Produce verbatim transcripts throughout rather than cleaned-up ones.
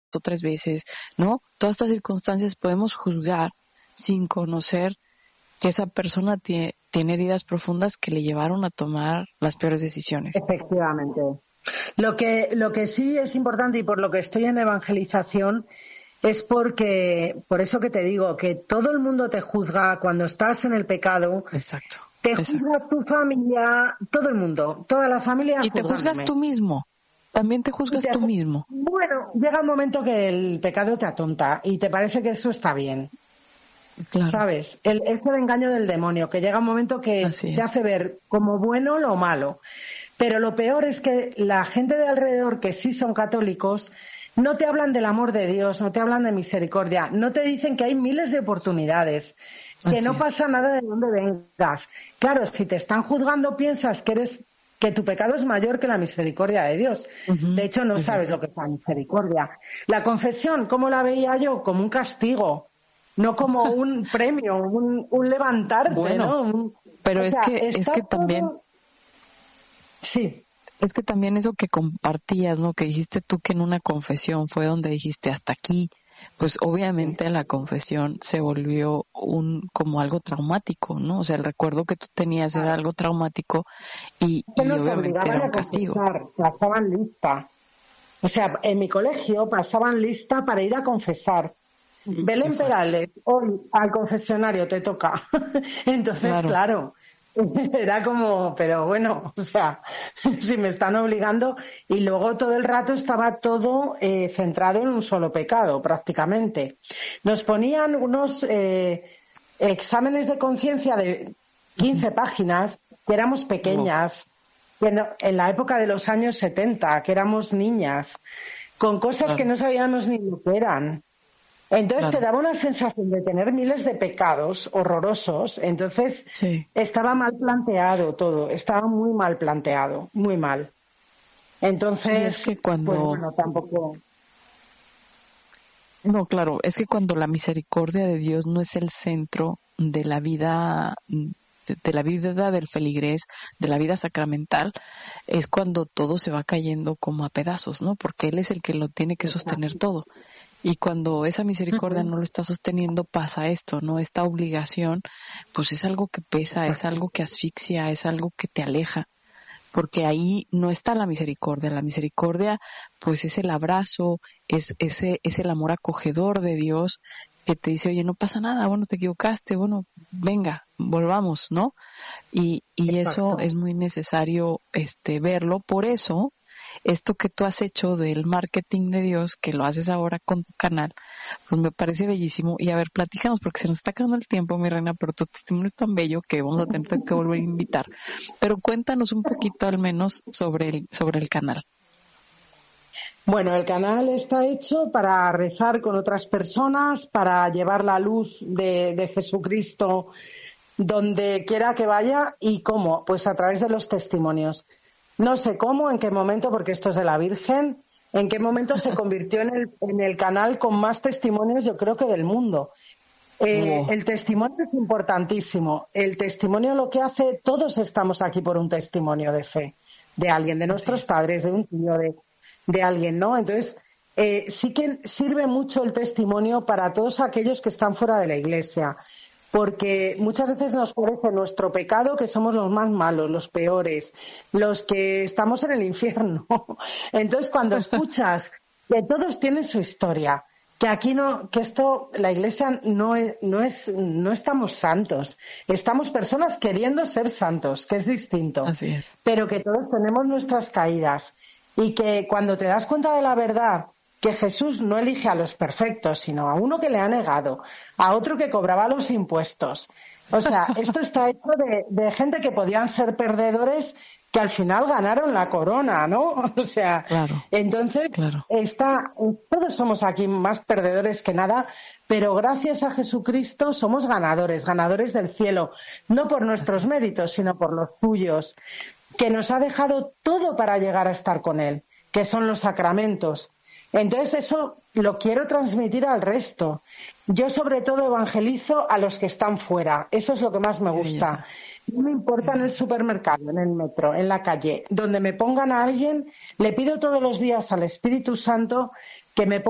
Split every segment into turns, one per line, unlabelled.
mató tres veces, ¿no? Todas estas circunstancias podemos juzgar sin conocer que esa persona tiene, tiene heridas profundas que le llevaron a tomar las peores decisiones.
Efectivamente. Lo que, lo que sí es importante, y por lo que estoy en evangelización, es porque, por eso que te digo, que todo el mundo te juzga cuando estás en el pecado.
Exacto.
Te
Exacto.
juzga tu familia, todo el mundo, toda la familia.
Y te juzgas tú mismo. También te juzgas
te,
tú mismo.
Bueno, llega un momento que el pecado te atonta y te parece que eso está bien.
Claro.
¿Sabes? El, es el engaño del demonio, que llega un momento que
Así
te
es.
hace ver como bueno lo malo. Pero lo peor es que la gente de alrededor, que sí son católicos, no te hablan del amor de Dios, no te hablan de misericordia, no te dicen que hay miles de oportunidades, que
Así
no
es.
pasa nada de donde vengas. Claro, si te están juzgando piensas que eres que tu pecado es mayor que la misericordia de Dios.
Uh-huh.
De hecho, no
Uh-huh.
sabes lo que es la misericordia. La confesión, ¿cómo la veía yo? Como un castigo. No como un premio, un, un levantarte,
bueno,
¿no? Un,
pero
o
es
sea,
que es que
todo...
también
sí,
es que también eso que compartías, ¿no? Que dijiste tú que en una confesión fue donde dijiste hasta aquí, pues obviamente la confesión se volvió un como algo traumático, ¿no? O sea, el recuerdo que tú tenías era algo traumático y,
que
y
nos
obviamente
obligaban
era un
a
castigo.
confesar, pasaban lista. O sea, en mi colegio pasaban lista para ir a confesar. Belén Perales, hoy al confesionario te toca. Entonces,
claro.
claro, era como, pero bueno, o sea, si me están obligando. Y luego todo el rato estaba todo eh, centrado en un solo pecado, prácticamente. Nos ponían unos eh, exámenes de conciencia de quince páginas, que éramos pequeñas, que no, en la época de los años setenta, que éramos niñas, con cosas claro. que no sabíamos ni lo que eran. Entonces claro. te daba una sensación de tener miles de pecados horrorosos. Entonces
sí.
estaba mal planteado todo, estaba muy mal planteado, muy mal. Entonces,
es que cuando...
pues bueno, tampoco...
No, claro, es que cuando la misericordia de Dios no es el centro de la vida, de, de la vida del feligrés, de la vida sacramental, es cuando todo se va cayendo como a pedazos, ¿no? Porque Él es el que lo tiene que sostener todo. Y cuando esa misericordia no lo está sosteniendo, pasa esto, ¿no? Esta obligación, pues es algo que pesa, es algo que asfixia, es algo que te aleja. Porque ahí no está la misericordia. La misericordia, pues es el abrazo, es ese es el amor acogedor de Dios que te dice, oye, no pasa nada, bueno, te equivocaste, bueno, venga, volvamos, ¿no? Y, y eso es muy necesario este verlo. Por eso, esto que tú has hecho del marketing de Dios, que lo haces ahora con tu canal, pues me parece bellísimo. Y a ver, platícanos, porque se nos está acabando el tiempo, mi reina, pero tu testimonio es tan bello que vamos a tener que volver a invitar. Pero cuéntanos un poquito al menos sobre el, sobre el canal.
Bueno, el canal está hecho para rezar con otras personas, para llevar la luz de, de Jesucristo donde quiera que vaya. ¿Y cómo? Pues a través de los testimonios. No sé cómo, en qué momento, porque esto es de la Virgen, en qué momento se convirtió en el, en el canal con más testimonios, yo creo que del mundo. Eh,
wow.
El testimonio es importantísimo. El testimonio lo que hace, todos estamos aquí por un testimonio de fe, de alguien, de nuestros padres, de un tío, de, de alguien, ¿no? Entonces, eh, sí que sirve mucho el testimonio para todos aquellos que están fuera de la Iglesia. Porque muchas veces nos parece nuestro pecado que somos los más malos, los peores, los que estamos en el infierno. Entonces, cuando escuchas que todos tienen su historia, que aquí no, que esto, la Iglesia no es, no es, no estamos santos, estamos personas queriendo ser santos, que es distinto.
Así es.
Pero que todos tenemos nuestras caídas y que cuando te das cuenta de la verdad, que Jesús no elige a los perfectos, sino a uno que le ha negado, a otro que cobraba los impuestos. O sea, esto está hecho de, de gente que podían ser perdedores que al final ganaron la corona, ¿no? O sea,
claro,
entonces
claro.
está, todos somos aquí más perdedores que nada, pero gracias a Jesucristo somos ganadores, ganadores del cielo, no por nuestros méritos, sino por los suyos, que nos ha dejado todo para llegar a estar con Él, que son los sacramentos. Entonces eso lo quiero transmitir al resto. Yo sobre todo evangelizo a los que están fuera. Eso es lo que más me gusta. No me importa en el supermercado, en el metro, en la calle. Donde me pongan a alguien, le pido todos los días al Espíritu Santo que me ponga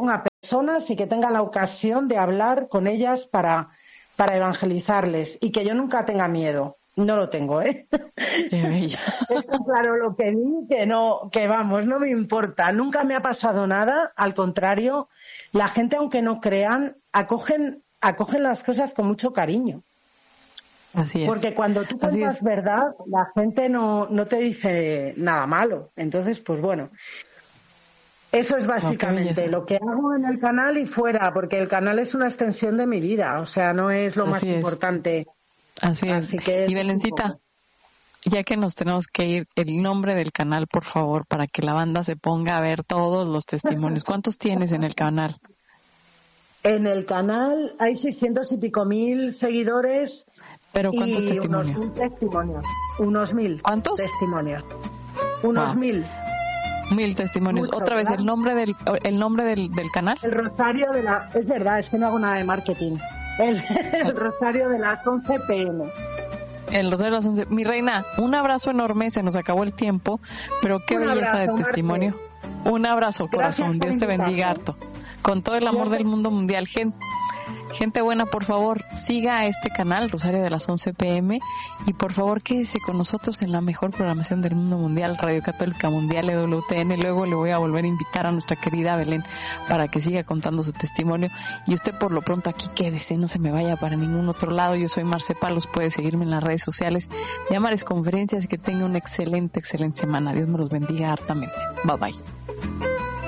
personas y que tenga la ocasión de hablar con ellas para, para evangelizarles y que yo nunca tenga miedo. No lo tengo, ¿eh? Es claro lo que di, que no, que vamos, no me importa. Nunca me ha pasado nada, al contrario, la gente, aunque no crean, acogen, acogen las cosas con mucho cariño.
Así es.
Porque cuando tú cuentas verdad, la gente no, no te dice nada malo. Entonces, pues bueno, eso es básicamente no, lo que hago en el canal y fuera, porque el canal es una extensión de mi vida, o sea, no es lo Así más es. importante.
Así es.
Así que
y Belencita, ya que nos tenemos que ir, el nombre del canal, por favor, para que la banda se ponga a ver todos los testimonios. ¿Cuántos tienes en el canal?
En el canal hay seiscientos y pico mil seguidores.
¿Pero cuántos
y
testimonios?
Unos mil testimonios. Unos mil.
¿Cuántos?
Testimonios. Unos wow. mil.
Mil testimonios. Mucho, Otra ¿verdad? vez, el nombre del el nombre del, del canal.
El Rosario de la... Es verdad, es que no hago nada de marketing. El, el Rosario de las once pe eme.
El Rosario de las once. Mi reina, un abrazo enorme, se nos acabó el tiempo, pero qué un belleza abrazo, de testimonio. Marte. Un abrazo, corazón. Dios te bendiga harto. Con todo el amor Dios del mundo mundial. Gente, gente buena, por favor, siga este canal, Rosario de las once pe eme, y por favor quédese con nosotros en la mejor programación del mundo mundial, Radio Católica Mundial, E W T N. Luego le voy a volver a invitar a nuestra querida Belén para que siga contando su testimonio. Y usted por lo pronto aquí quédese, no se me vaya para ningún otro lado. Yo soy Marce Palos, puede seguirme en las redes sociales, llamares conferencias, y que tenga una excelente, excelente semana. Dios me los bendiga hartamente. Bye bye.